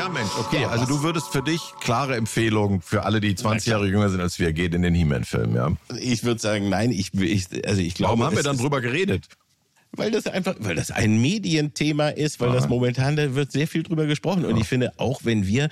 Ja, Mensch, okay. Also du würdest für dich klare Empfehlung für alle, die 20 Jahre jünger sind als wir, geht in den He-Man-Film, ja? Ich würde sagen, nein, ich glaube... Warum haben wir dann drüber geredet? Weil das ein Medienthema ist, weil das momentan, da wird sehr viel drüber gesprochen. Und ich finde, auch wenn wir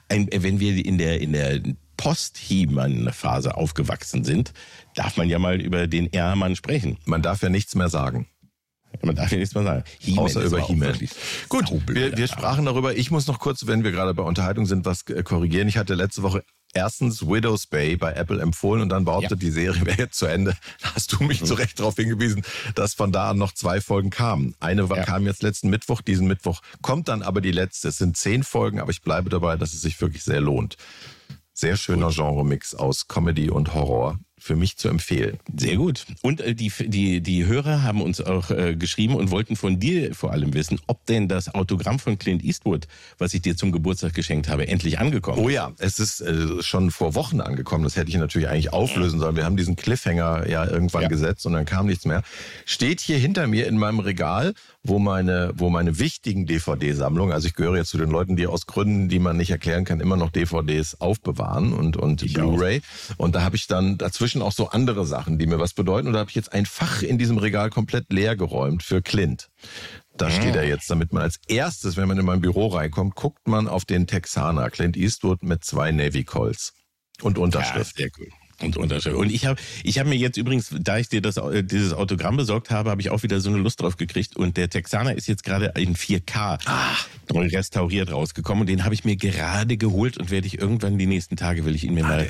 in der Post-He-Man-Phase aufgewachsen sind, darf man ja mal über den Ehrmann sprechen. Man darf ja nichts mehr sagen. Man darf ja nichts mehr sagen. Außer über He-Man. Gut, wir sprachen darüber. Ich muss noch kurz, wenn wir gerade bei Unterhaltung sind, was korrigieren. Ich hatte letzte Woche erstens Widow's Bay bei Apple empfohlen und dann behauptet, die Serie wäre jetzt zu Ende. Da hast du mich zu Recht darauf hingewiesen, dass von da an noch 2 Folgen kamen. Eine kam jetzt letzten Mittwoch, diesen Mittwoch kommt dann aber die letzte. Es sind 10 Folgen, aber ich bleibe dabei, dass es sich wirklich sehr lohnt. Sehr schöner Genre-Mix aus Comedy und Horror. Für mich zu empfehlen. Sehr gut. Und die Hörer haben uns auch geschrieben und wollten von dir vor allem wissen, ob denn das Autogramm von Clint Eastwood, was ich dir zum Geburtstag geschenkt habe, endlich angekommen ist. Oh ja, es ist schon vor Wochen angekommen. Das hätte ich natürlich eigentlich auflösen sollen. Wir haben diesen Cliffhanger ja irgendwann gesetzt und dann kam nichts mehr. Steht hier hinter mir in meinem Regal, wo meine wichtigen DVD-Sammlungen, also ich gehöre jetzt zu den Leuten, die aus Gründen, die man nicht erklären kann, immer noch DVDs aufbewahren und Blu-ray. Und da habe ich dann dazwischen auch so andere Sachen, die mir was bedeuten. Und da habe ich jetzt ein Fach in diesem Regal komplett leer geräumt für Clint. Da steht er jetzt, damit man als erstes, wenn man in mein Büro reinkommt, guckt man auf den Texaner, Clint Eastwood mit 2 Navy Colts und Unterschrift. Ja, sehr cool. Und Unterschrift. Und ich hab mir jetzt übrigens, da ich dir dieses Autogramm besorgt habe, habe ich auch wieder so eine Lust drauf gekriegt. Und der Texaner ist jetzt gerade in 4K neu restauriert rausgekommen. Und den habe ich mir gerade geholt und werde ich irgendwann die nächsten Tage, will ich ihn mir mal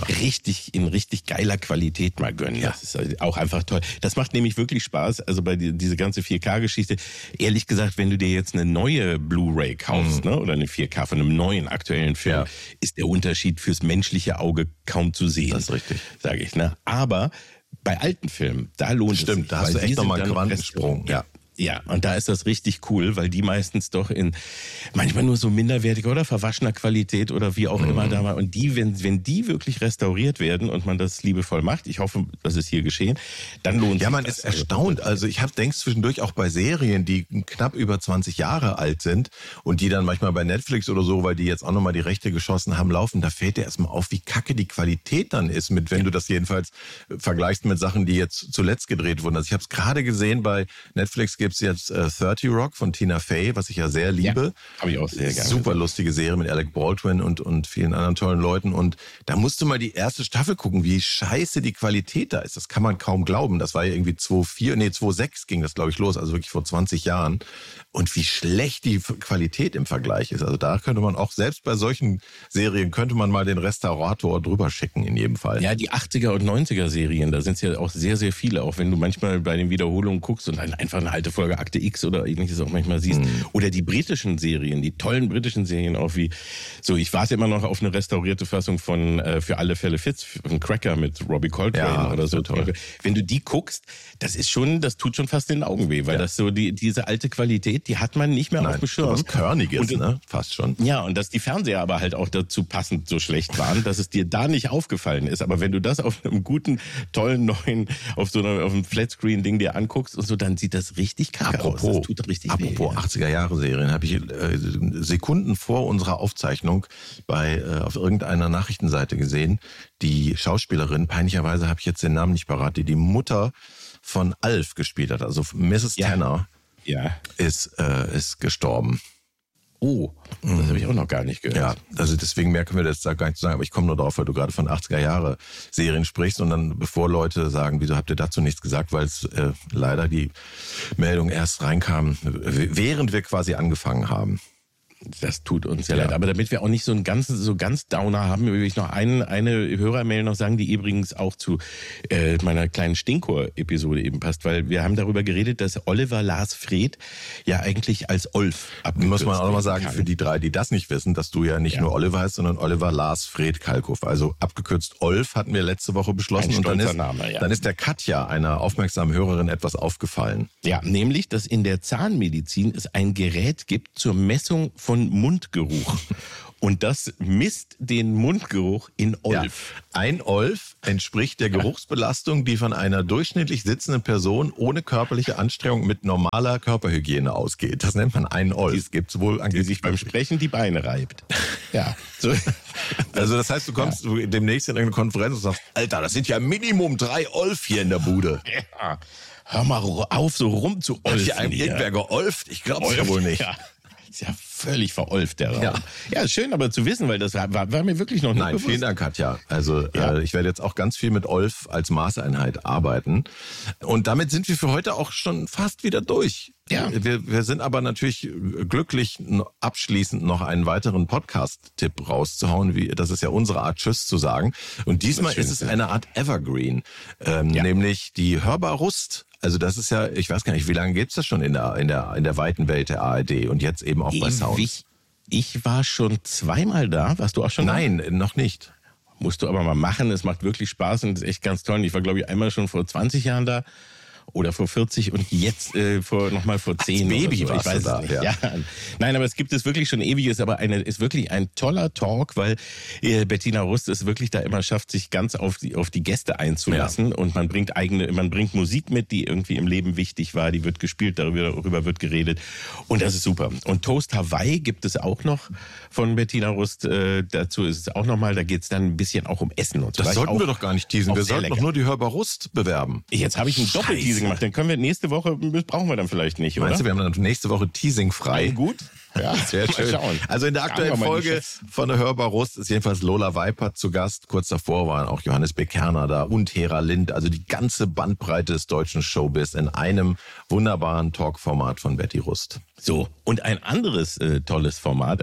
in richtig geiler Qualität mal gönnen. Ja. Das ist auch einfach toll. Das macht nämlich wirklich Spaß. Also bei diese ganze 4K-Geschichte. Ehrlich gesagt, wenn du dir jetzt eine neue Blu-ray kaufst, ne, oder eine 4K von einem neuen aktuellen Film, ist der Unterschied fürs menschliche Auge kaum zu sehen. Das ist richtig. Sage ich, ne? Aber bei alten Filmen, da lohnt es sich. Stimmt, da hast du echt nochmal einen Quantensprung. Ja, und da ist das richtig cool, weil die meistens doch in manchmal nur so minderwertiger oder verwaschener Qualität oder wie auch immer da war. Und die, wenn die wirklich restauriert werden und man das liebevoll macht, ich hoffe, das ist hier geschehen, dann lohnt sich das. Ja, man ist erstaunt. Also ich denke zwischendurch auch bei Serien, die knapp über 20 Jahre alt sind und die dann manchmal bei Netflix oder so, weil die jetzt auch nochmal die Rechte geschossen haben, laufen, da fällt dir erstmal auf, wie kacke die Qualität dann ist, wenn du das jedenfalls vergleichst mit Sachen, die jetzt zuletzt gedreht wurden. Also ich habe es gerade gesehen, bei Netflix gibt's jetzt 30 Rock von Tina Fey, was ich ja sehr liebe. Ja, habe ich auch sehr gerne. Super lustige Serie mit Alec Baldwin und vielen anderen tollen Leuten. Und da musst du mal die erste Staffel gucken, wie scheiße die Qualität da ist. Das kann man kaum glauben. Das war ja irgendwie 2006 ging das, glaube ich, los, also wirklich vor 20 Jahren. Und wie schlecht die Qualität im Vergleich ist. Also da könnte man auch, selbst bei solchen Serien, könnte man mal den Restaurator drüber schicken in jedem Fall. Ja, die 80er und 90er Serien, da sind es ja auch sehr, sehr viele. Auch wenn du manchmal bei den Wiederholungen guckst und dann einfach eine alte Folge Akte X oder ähnliches auch manchmal siehst. Oder die britischen Serien, die tollen britischen Serien auch wie, so ich warte immer noch auf eine restaurierte Fassung von Für alle Fälle Fitz, von Cracker mit Robbie Coltrane oder so. Toll. Wenn du die guckst, das tut schon fast den Augen weh, weil das so diese alte Qualität, die hat man nicht mehr auf dem Schirm. Was Körniges, ne? Fast schon. Ja, und dass die Fernseher aber halt auch dazu passend so schlecht waren, dass es dir da nicht aufgefallen ist. Aber wenn du das auf einem guten, tollen, neuen, auf einem Flatscreen-Ding dir anguckst und so, dann sieht das richtig kacke aus. Das tut richtig weh. Apropos 80er-Jahre-Serien, habe ich Sekunden vor unserer Aufzeichnung auf irgendeiner Nachrichtenseite gesehen. Die Schauspielerin, peinlicherweise habe ich jetzt den Namen nicht parat, die Mutter von Alf gespielt hat, also Mrs. Tanner. Ja. Ist gestorben. Oh, das habe ich auch noch gar nicht gehört. Ja, also deswegen mehr können wir das da gar nicht sagen, aber ich komme nur drauf, weil du gerade von 80er-Jahre-Serien sprichst und dann, bevor Leute sagen, wieso habt ihr dazu nichts gesagt, weil es leider die Meldung erst reinkam, während wir quasi angefangen haben. Das tut uns ja leid. Aber damit wir auch nicht so ganz Downer haben, will ich noch eine Hörermail noch sagen, die übrigens auch zu meiner kleinen Stinkor-Episode eben passt, weil wir haben darüber geredet, dass Oliver Lars Fred ja eigentlich als Olf abgekürzt muss man auch nochmal sagen, für die drei, die das nicht wissen, dass du ja nicht nur Oliver heißt, sondern Oliver Lars Fred Kalkofe. Also abgekürzt Olf hatten wir letzte Woche beschlossen. Und dann ist der Katja, einer aufmerksamen Hörerin, etwas aufgefallen. Ja, nämlich, dass in der Zahnmedizin es ein Gerät gibt zur Messung von Mundgeruch. Und das misst den Mundgeruch in Olf. Ja. Ein Olf entspricht der Geruchsbelastung, die von einer durchschnittlich sitzenden Person ohne körperliche Anstrengung mit normaler Körperhygiene ausgeht. Das nennt man ein Olf. Das gibt's wohl Die angeblich sich beim Sprechen die Beine reibt. Ja. So. Also das heißt, du kommst demnächst in irgendeine Konferenz und sagst, Alter, das sind ja Minimum 3 Olf hier in der Bude. Ja. Hör mal auf, so rumzuolfen. Hat hier einem irgendwer geolft? Ich glaub's ja wohl nicht. Ja. Ist ja völlig verolft, der Raum. Ja, schön aber zu wissen, weil das war mir wirklich noch nicht bewusst. Vielen Dank, Katja. Also ich werde jetzt auch ganz viel mit Olf als Maßeinheit arbeiten. Und damit sind wir für heute auch schon fast wieder durch. Ja. Wir sind aber natürlich glücklich, abschließend noch einen weiteren Podcast-Tipp rauszuhauen. Das ist ja unsere Art, Tschüss zu sagen. Und diesmal ist es eine Art Evergreen, nämlich die Hörbar Rust. Also das ist ja, ich weiß gar nicht, wie lange gibt's das schon in der weiten Welt der ARD und jetzt eben auch bei Sound? Ich war schon zweimal da. Warst du auch schon da? Nein, noch nicht. Musst du aber mal machen. Es macht wirklich Spaß und ist echt ganz toll. Ich war, glaube ich, einmal schon vor 20 Jahren da. Oder vor 40 und jetzt nochmal vor 10. Als Baby oder so. Ich weiß da, es nicht. Ja. Nein, aber es gibt es wirklich schon ewig, ist wirklich ein toller Talk, weil Bettina Rust es wirklich da immer schafft, sich ganz auf die Gäste einzulassen und man bringt Musik mit, die irgendwie im Leben wichtig war, die wird gespielt, darüber wird geredet und das ist super. Und Toast Hawaii gibt es auch noch von Bettina Rust, dazu ist es auch nochmal, da geht es dann ein bisschen auch um Essen und so. Das sollten wir doch gar nicht teasen, wir sollten doch nur die Hörbar Rust bewerben. Jetzt habe ich einen Doppelteasing gemacht. Dann können wir nächste Woche, brauchen wir dann vielleicht nicht, oder? Meinst du, wir haben dann nächste Woche Teasing frei? Gut. Ja, sehr schön. Schauen. Also in der aktuellen Folge von der Hörbar Rust ist jedenfalls Lola Weipert zu Gast. Kurz davor waren auch Johannes Bekerner da und Hera Lind. Also die ganze Bandbreite des deutschen Showbiz in einem wunderbaren Talkformat von Betty Rust. So, und ein anderes tolles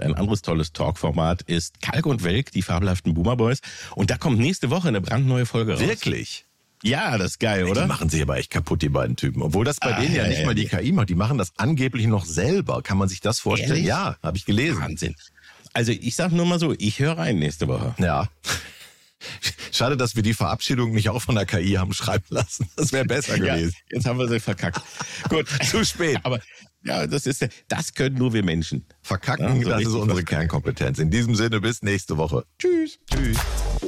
Talkformat ist Kalk und Welk, die fabelhaften Boomer Boys. Und da kommt nächste Woche eine brandneue Folge raus. Wirklich? Ja, das ist geil, oder? Die machen sich aber echt kaputt, die beiden Typen. Obwohl das bei denen ja nicht mal die KI macht. Die machen das angeblich noch selber. Kann man sich das vorstellen? Ehrlich? Ja, habe ich gelesen. Wahnsinn. Also ich sag nur mal so, ich höre rein nächste Woche. Ja. Schade, dass wir die Verabschiedung nicht auch von der KI haben schreiben lassen. Das wäre besser gewesen. Ja, jetzt haben wir sie verkackt. Gut. Zu spät. Aber ja, das können nur wir Menschen. Verkacken, ja, so das ist unsere Kernkompetenz. In diesem Sinne, bis nächste Woche. Tschüss. Tschüss.